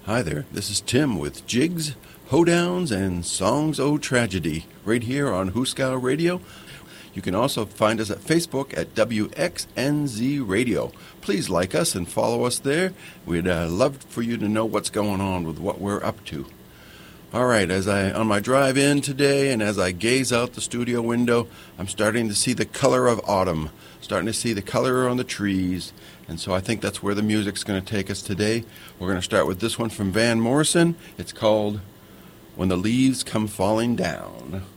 Hi there, this is Tim with Jigs, Hoedowns, and Songs O Tragedy, right here on Hooskow Radio. You can also find us at Facebook at WXNZ Radio. Please like us and follow us there. We'd love for you to know what's going on with what we're up to. All right, on my drive in today and as I gaze out the studio window, I'm starting to see the color of autumn, starting to see the color on the trees, and so I think that's where the music's going to take us today. We're going to start with this one from Van Morrison. It's called When the Leaves Come Falling Down.